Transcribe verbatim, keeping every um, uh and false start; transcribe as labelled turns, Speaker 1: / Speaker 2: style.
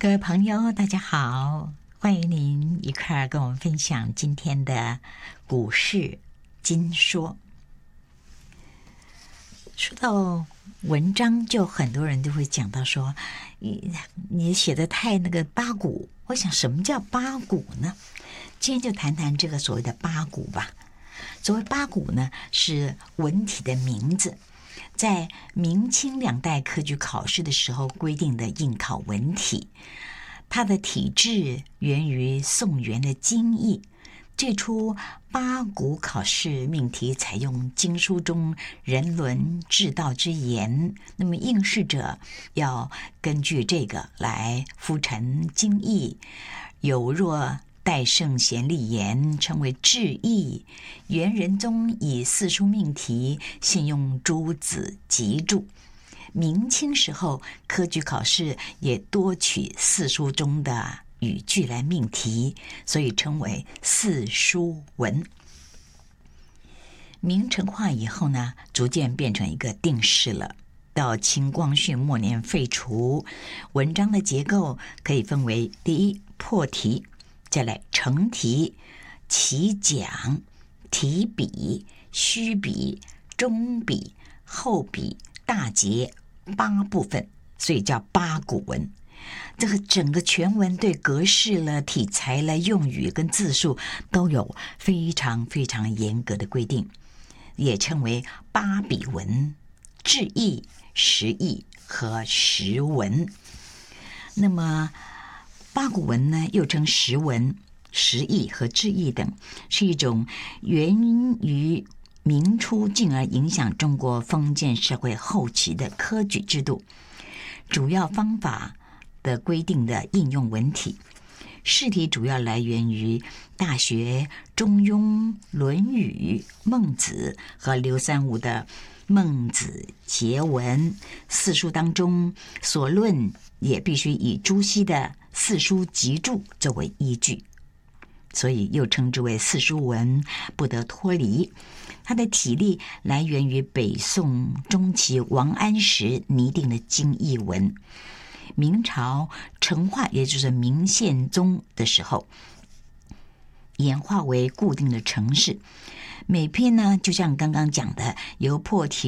Speaker 1: 各位朋友，大家好，欢迎您一块儿跟我们分享今天的股市金说。说到文章，就很多人都会讲到说，你你写的太那个八股。我想，什么叫八股呢？今天就谈谈这个所谓的八股吧。所谓八股呢，是文体的名字，在明清两代科举考试的时候规定的应考文体。它的体制源于宋元的经义。最初八股考试命题采用经书中人伦治道之言，那么应试者要根据这个来复陈经义。有若戴圣贤立言，称为治义。元仁宗以四书命题，信用诸子集注。明清时候科举考试也多取四书中的语句来命题，所以称为四书文。明成化以后呢，逐渐变成一个定式了。到清光绪末年废除。文章的结构可以分为：第一，破题；再来成题、起讲、提笔、虚笔、中笔、后笔、大结八部分，所以叫八股文。这个整个全文对格式了、题材了、用语跟字数都有非常非常严格的规定，也称为八笔文、志义、实义和实文。那么八股文呢，又称实文、实义和志义等，是一种源于明初进而影响中国封建社会后期的科举制度，主要方法的规定的应用文体。试题主要来源于《大学》、《中庸》、《论语》、《孟子》和刘三五的《孟子结文》。四书当中所论也必须以朱熹的四书集注作为依据，所以又称之为四书文，不得脱离。它的体例来源于北宋中期王安石拟定的经义文。明朝成化，也就是明宪宗的时候，演化为固定的程式。每篇呢，就像刚刚讲的，由破题